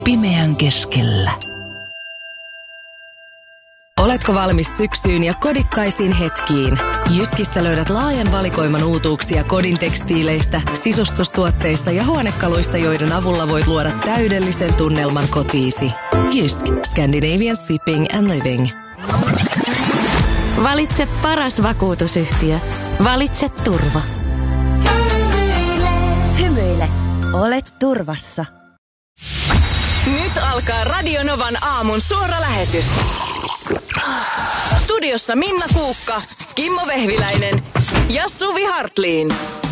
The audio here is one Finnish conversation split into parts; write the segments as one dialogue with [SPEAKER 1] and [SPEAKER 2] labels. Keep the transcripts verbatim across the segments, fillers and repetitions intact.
[SPEAKER 1] pimeän keskellä.
[SPEAKER 2] Oletko valmis syksyyn ja kodikkaisiin hetkiin? Jyskistä löydät laajan valikoiman uutuuksia kodin tekstiileistä, sisustustuotteista ja huonekaluista, joiden avulla voit luoda täydellisen tunnelman kotiisi. Jysk. Scandinavian Shipping and Living.
[SPEAKER 3] Valitse paras vakuutusyhtiö. Valitse turva.
[SPEAKER 4] Hymyile. Olet turvassa.
[SPEAKER 2] Nyt alkaa Radio Novan aamun suora lähetys. Studiossa Minna Kuukka, Kimmo Vehviläinen ja Suvi Hartliin.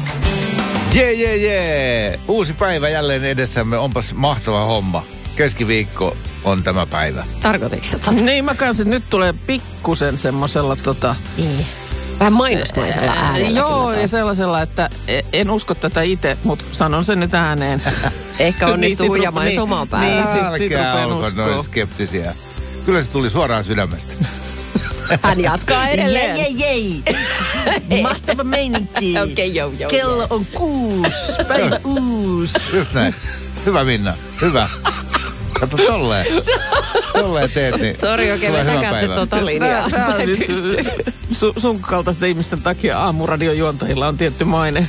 [SPEAKER 5] Jee, jee, jee. Uusi päivä jälleen edessämme. Onpas mahtava homma. Keskiviikko on tämä päivä.
[SPEAKER 3] Tarkoitiko sä?
[SPEAKER 6] Niin, mä kanssa nyt tulee pikkusen semmosella tota...
[SPEAKER 3] Niin. Vähän mainosmaisella äänellä.
[SPEAKER 6] Joo, ja sellaisella, että en usko tätä itse, mutta sanon sen nyt ääneen.
[SPEAKER 3] Ehkä onnistuu
[SPEAKER 6] niin,
[SPEAKER 3] huijamaan niin, omaan päivään.
[SPEAKER 6] Niin, sit, sit
[SPEAKER 5] älkää olko noin skeptisiä. Kyllä se tuli suoraan sydämestä.
[SPEAKER 3] Hän jatkaa edelleen.
[SPEAKER 4] Jei, jei, jei. Mahtava meininki.
[SPEAKER 3] Okei, okay, joo, joo.
[SPEAKER 4] Kello on kuusi. Päivä uusi.
[SPEAKER 5] Just näin. Hyvä, Minna. Hyvä. Kato tolleen. Tolleen teet, niin
[SPEAKER 3] sori, oikein vetäkäätte tuota linjaa.
[SPEAKER 6] Tää, tää nyt, su, sun kaltaisten ihmisten takia aamuradiojuontajilla on tietty maine.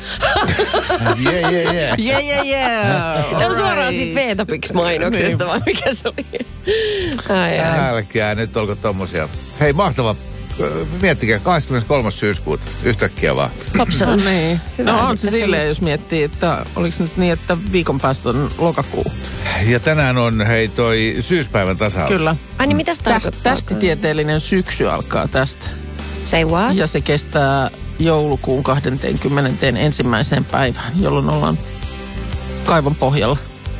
[SPEAKER 5] Jee, jee, jee.
[SPEAKER 6] Jee, jee, jee.
[SPEAKER 3] Tämä on suoraan siitä Veetapix-mainoksesta, vai mikä se oli? Ai, ai.
[SPEAKER 5] Älkää nyt olko tommosia. Hei, mahtava. Miettikää, kahdeskymmeneskolmas syyskuuta. Yhtäkkiä vaan.
[SPEAKER 3] Kopsana.
[SPEAKER 6] No niin.
[SPEAKER 3] Hyvä,
[SPEAKER 6] no on se
[SPEAKER 3] sitten
[SPEAKER 6] silleen,
[SPEAKER 3] se...
[SPEAKER 6] jos miettii, että oliko nyt niin, että viikon päästä on lokakuu.
[SPEAKER 5] Ja tänään on, hei, toi syyspäivän tasaus.
[SPEAKER 6] Kyllä.
[SPEAKER 3] Ai niin, mitäs tarkoittaa?
[SPEAKER 6] Tähtitieteellinen syksy alkaa tästä.
[SPEAKER 3] Say what?
[SPEAKER 6] Ja se kestää joulukuun kahdeskymmenesensimmäiseen päivään, jolloin ollaan kaivon pohjalla.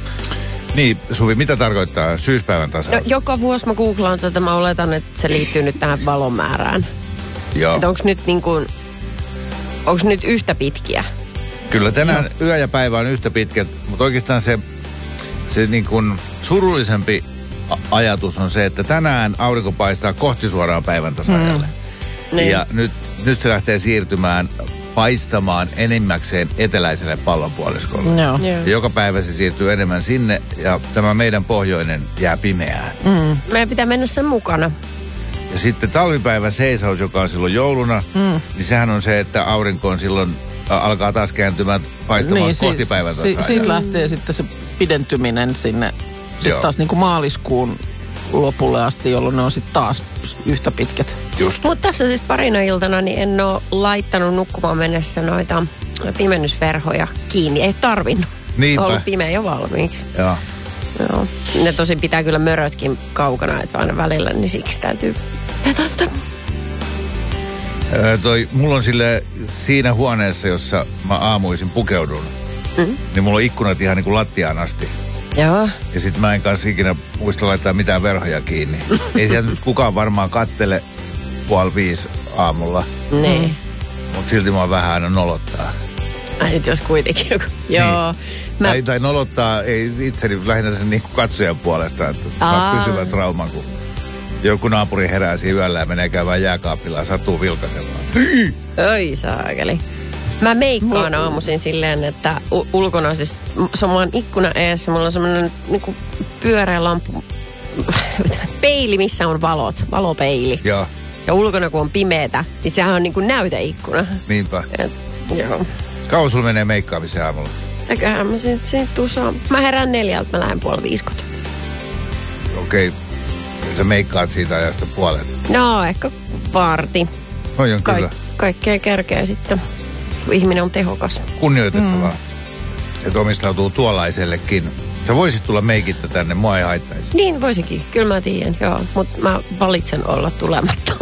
[SPEAKER 5] Niin, Suvi, mitä tarkoittaa syyspäivän tasaus?
[SPEAKER 3] No, joka vuosi mä googlaan tätä, mä oletan, että se liittyy nyt tähän valon määrään.
[SPEAKER 5] Joo.
[SPEAKER 3] Että onko nyt niin kuin, onko nyt yhtä pitkiä?
[SPEAKER 5] Kyllä tänään no. yö ja päivä on yhtä pitkät, mutta oikeastaan se, se niin kuin surullisempi a- ajatus on se, että tänään aurinko paistaa kohti suoraan päivän tasaajalle. Mm.
[SPEAKER 3] Niin.
[SPEAKER 5] Ja nyt, nyt se lähtee siirtymään paistamaan enimmäkseen eteläiselle pallonpuoliskolle.
[SPEAKER 6] Joo.
[SPEAKER 5] Ja joka päivä se siirtyy enemmän sinne ja tämä meidän pohjoinen jää pimeään.
[SPEAKER 6] Mm.
[SPEAKER 3] Meidän pitää mennä sen mukana.
[SPEAKER 5] Ja sitten talvipäivän seisaus, joka on silloin jouluna, mm. niin sehän on se, että aurinko on silloin ä, alkaa taas kääntymään paistamaan niin, kohti päivän tasaajaa.
[SPEAKER 6] Si- siitä lähtee sitten se pidentyminen sinne sitten taas niin kuin maaliskuun lopulle asti, jolloin ne on sitten taas yhtä pitkät.
[SPEAKER 5] Just.
[SPEAKER 3] Mutta tässä siis parina iltana niin en ole laittanut nukkumaan mennessä noita pimennysverhoja kiinni. Ei tarvinnut.
[SPEAKER 5] Niinpä.
[SPEAKER 3] Ollut pimeä jo valmiiksi.
[SPEAKER 5] Joo.
[SPEAKER 3] Joo. Ne tosin pitää kyllä mörötkin kaukana, että aina välillä, niin siksi täytyy vetästä.
[SPEAKER 5] Öö, toi, mulla on sille siinä huoneessa, jossa mä aamuisin pukeudun, mm-hmm. niin mulla on ikkunat ihan niin kuin lattiaan asti.
[SPEAKER 3] Joo.
[SPEAKER 5] Ja sit mä en kanssa ikinä muista laittaa mitään verhoja kiinni. Ei sieltä nyt kukaan varmaan kattele puoli viisi aamulla.
[SPEAKER 3] Niin. Mm.
[SPEAKER 5] Mut silti mä vähän aina nolottaa.
[SPEAKER 3] Ai nyt jos kuitenkin joku. Joo.
[SPEAKER 5] Niin.
[SPEAKER 3] Mä...
[SPEAKER 5] Tai, tai nolottaa ei itseni lähinnä sen niin kuin katsojan puolesta, että saat pysyvän trauman, kun joku naapuri herää siinä yöllä ja menee käymään jääkaapilla ja sattuu vilkaisemaan.
[SPEAKER 3] Oi saakeli. Mä meikkaan aamuisin silleen, että u- ulkona siis, se on vaan ikkuna eessä, mulla on semmoinen niinku pyöreä lampu, peili, missä on valot, valopeili.
[SPEAKER 5] Joo.
[SPEAKER 3] Ja ulkona kun on pimeetä, niin sehän on niinku näyteikkuna.
[SPEAKER 5] Niinpä.
[SPEAKER 3] Et, joo.
[SPEAKER 5] Kauan sulla menee meikkaamiseen aamulla?
[SPEAKER 3] Eiköhän mä sit, sit tuussa, mä herään neljältä, mä lähden puoli viisi kotiin.
[SPEAKER 5] Okei. Okay. Sä meikkaat siitä ajasta puolet.
[SPEAKER 3] No, ehkä varti.
[SPEAKER 5] Oi on
[SPEAKER 3] Kaik-
[SPEAKER 5] kyllä.
[SPEAKER 3] Kaikkea kerkeä sitten, kun ihminen on tehokas.
[SPEAKER 5] Kunnioitettavaa. Mm. Että omistautuu tuollaisellekin. Sä voisit tulla meikittä tänne, mua ei haittaisi.
[SPEAKER 3] Niin, voisikin. Kyllä mä tiedän, joo. Mutta mä valitsen olla tulematta.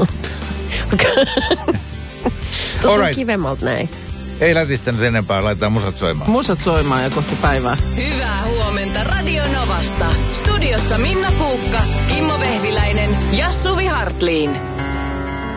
[SPEAKER 3] Tuntuu
[SPEAKER 5] right.
[SPEAKER 3] kivemmalta näin.
[SPEAKER 5] Ei lätistä nyt enempää, laitetaan musat soimaan.
[SPEAKER 6] Musat soimaan ja kohti päivää.
[SPEAKER 2] Hyvää huomenta Radio Novasta. Studiossa Minna Kuukka, Kimmo Vehviläinen ja Suvi Hartliin.